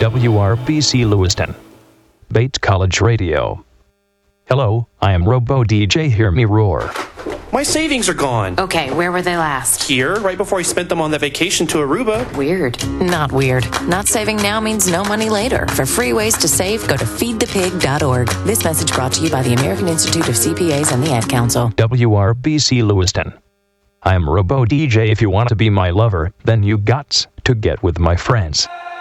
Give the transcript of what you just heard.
WRBC Lewiston. Bates College Radio. Hello, I am Robo DJ Hear Me Roar. My savings are gone. Okay, where were they last? Here, right before I spent them on that vacation to Aruba. Weird. Not weird. Not saving now means no money later. For free ways to save, go to feedthepig.org. This message brought to you by the American Institute of CPAs and the Ad Council. WRBC Lewiston. I am Robo DJ. If you want to be my lover, then you gots to get with my friends.